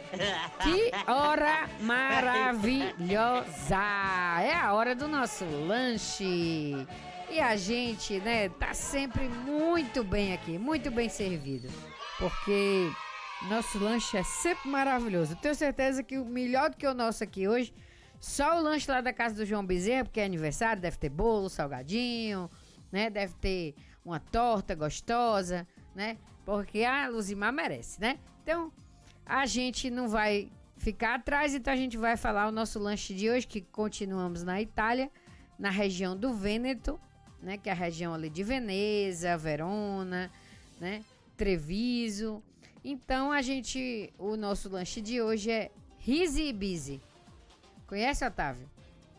Que hora maravilhosa! É a hora do nosso lanche. E a gente, né, tá sempre muito bem aqui, muito bem servido. Porque nosso lanche é sempre maravilhoso. Tenho certeza que o melhor do que o nosso aqui hoje, só o lanche lá da casa do João Bezerra, porque é aniversário, deve ter bolo, salgadinho, né? Deve ter uma torta gostosa, né? Porque a Luzimar merece, né? Então, a gente não vai ficar atrás, então a gente vai falar o nosso lanche de hoje, que continuamos na Itália, na região do Vêneto, né? Que é a região ali de Veneza, Verona, né? Treviso. Então, o nosso lanche de hoje é Risi Bisi. Conhece, Otávio?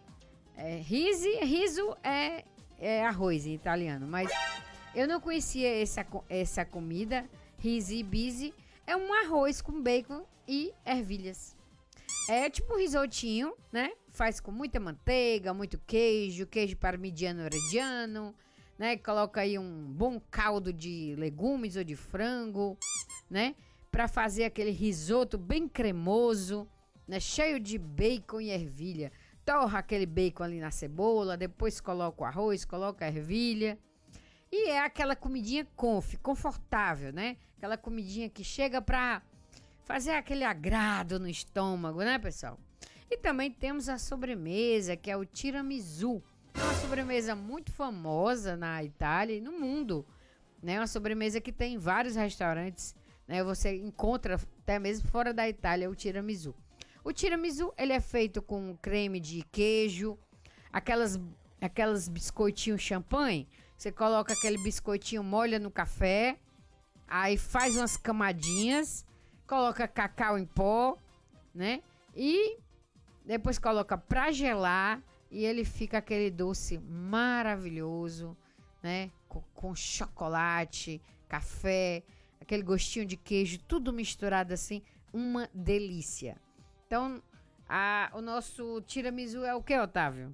Riso é arroz em italiano, mas eu não conhecia essa comida. Risi Bisi é um arroz com bacon e ervilhas. É tipo um risotinho, né? Faz com muita manteiga, muito queijo parmigiano reggiano, né? Coloca aí um bom caldo de legumes ou de frango, né? Pra fazer aquele risoto bem cremoso, né? Cheio de bacon e ervilha. Torra aquele bacon ali na cebola, depois coloca o arroz, coloca a ervilha. E é aquela comidinha confortável, né? Aquela comidinha que chega pra fazer aquele agrado no estômago, né, pessoal? E também temos a sobremesa, que é o tiramisu. É uma sobremesa muito famosa na Itália e no mundo, né? Uma sobremesa que tem em vários restaurantes, né? Você encontra até mesmo fora da Itália o tiramisu. O tiramisu, ele é feito com creme de queijo, aquelas biscoitinhos champanhe. Você coloca aquele biscoitinho, molha no café, aí faz umas camadinhas, coloca cacau em pó, né? E depois coloca pra gelar e ele fica aquele doce maravilhoso, né? Com chocolate, café, aquele gostinho de queijo, tudo misturado assim, uma delícia. Então, o nosso tiramisu é o que, Otávio?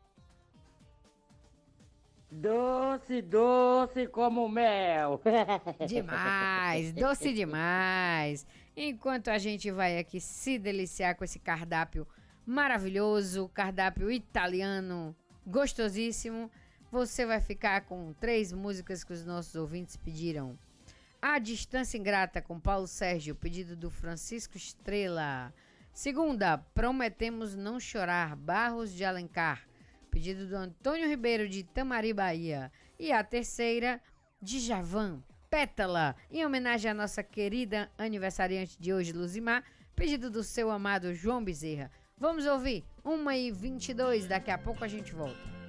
Doce, doce como mel. Demais, doce demais. Enquanto a gente vai aqui se deliciar com esse cardápio maravilhoso, cardápio italiano gostosíssimo, você vai ficar com 3 músicas que os nossos ouvintes pediram. A Distância Ingrata, com Paulo Sérgio, pedido do Francisco Estrela. Segunda, Prometemos Não Chorar, Barros de Alencar, pedido do Antônio Ribeiro, de Itamari, Bahia. E a terceira, Djavan, Pétala, em homenagem à nossa querida aniversariante de hoje, Luzimar, pedido do seu amado João Bezerra. Vamos ouvir 1h22, daqui a pouco a gente volta.